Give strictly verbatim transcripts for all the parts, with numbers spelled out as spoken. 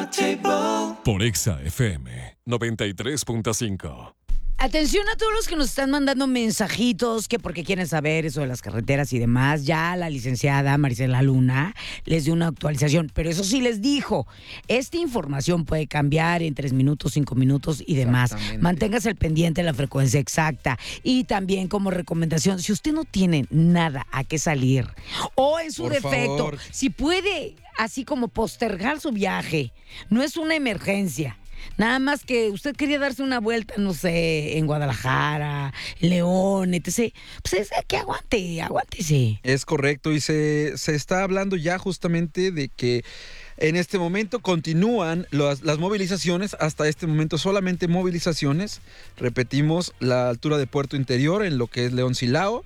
Por Exa F M noventa y tres punto cinco. Atención a todos los que nos están mandando mensajitos, que porque quieren saber eso de las carreteras y demás. Ya la licenciada Marisela Luna les dio una actualización, pero eso sí les dijo, esta información puede cambiar en tres minutos, cinco minutos y demás. Manténgase al pendiente de la frecuencia exacta. Y también como recomendación, si usted no tiene nada a qué salir, o en su Por defecto, favor. si puede así como postergar su viaje, no es una emergencia. Nada más que usted quería darse una vuelta, no sé, en Guadalajara, León, etcétera. Pues es que aguante, aguántese. Es correcto, y se, se está hablando ya justamente de que en este momento continúan las, las movilizaciones, hasta este momento solamente movilizaciones. Repetimos, la altura de Puerto Interior en lo que es León Silao,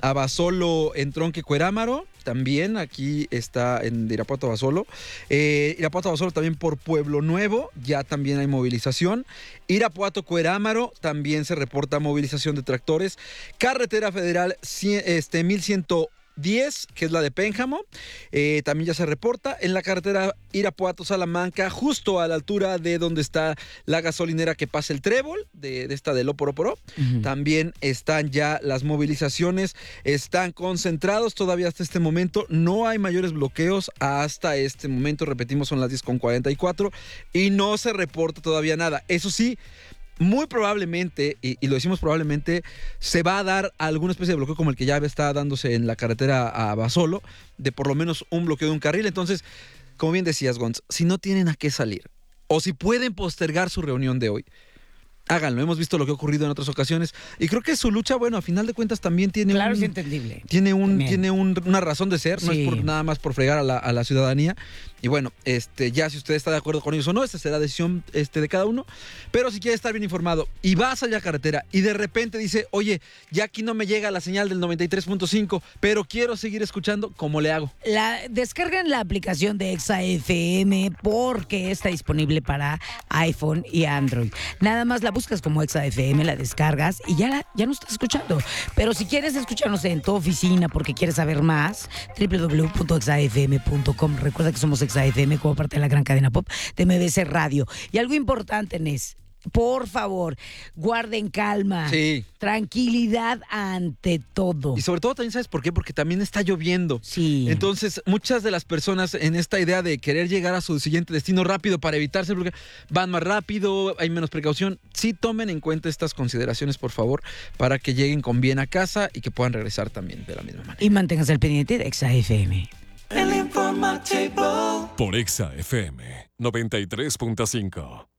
Abasolo en Tronque Cuerámaro, también aquí está en Irapuato Abasolo, eh, Irapuato Abasolo también por Pueblo Nuevo, ya también hay movilización. Irapuato Cuerámaro también se reporta movilización de tractores. Carretera Federal cien, este, mil ciento diez, que es la de Pénjamo, eh, también ya se reporta. En la carretera Irapuato-Salamanca, justo a la altura de donde está la gasolinera que pasa el Trébol, de, de esta de Lóporo-Poró, uh-huh. También están ya las movilizaciones, están concentrados todavía hasta este momento, no hay mayores bloqueos hasta este momento, repetimos, son las diez con cuarenta y cuatro y no se reporta todavía nada. Eso sí, muy probablemente, y, y lo decimos probablemente, se va a dar alguna especie de bloqueo como el que ya está dándose en la carretera a Basolo, de por lo menos un bloqueo de un carril. Entonces, como bien decías, Gonz, si no tienen a qué salir, o si pueden postergar su reunión de hoy, háganlo. Hemos visto lo que ha ocurrido en otras ocasiones y creo que su lucha, bueno, a final de cuentas también tiene claro, un, es entendible. Tiene, un, tiene un, una razón de ser, sí. No es por, nada más por fregar a la, a la ciudadanía. Y bueno, este, ya si usted está de acuerdo con ellos o no, esta será decisión este, de cada uno. Pero si quiere estar bien informado y va a salir a carretera y de repente dice, oye, ya aquí no me llega la señal del noventa y tres punto cinco, pero quiero seguir escuchando, ¿cómo le hago? La, descargan la aplicación de Exa F M porque está disponible para iPhone y Android. Nada más la buscas como Exa F M, la descargas y ya, la, ya no estás escuchando. Pero si quieres escucharnos en tu oficina porque quieres saber más, doble u doble u doble u punto exa f m punto com. Recuerda que somos Exa F M como parte de la gran cadena pop de M B C Radio. Y algo importante, Nes, por favor, guarden calma. Sí. Tranquilidad ante todo. Y sobre todo también, ¿sabes por qué? Porque también está lloviendo. Sí. Entonces, muchas de las personas en esta idea de querer llegar a su siguiente destino rápido para evitarse el bloqueo, van más rápido, hay menos precaución. Sí, tomen en cuenta estas consideraciones, por favor, para que lleguen con bien a casa y que puedan regresar también de la misma manera. Y manténganse al pendiente de Exa F M. Por Exa F M noventa y tres punto cinco.